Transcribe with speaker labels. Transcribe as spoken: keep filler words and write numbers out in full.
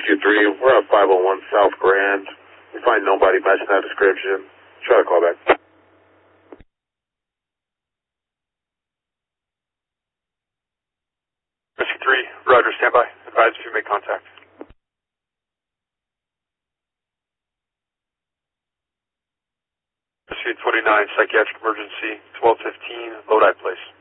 Speaker 1: Rescue three, we're at five oh one South Grand. We find nobody matching that description. Try to call back.
Speaker 2: Rescue three, Roger, standby. Advise if you make contact. Rescue twenty-nine, psychiatric emergency, twelve fifteen, Lodi Place.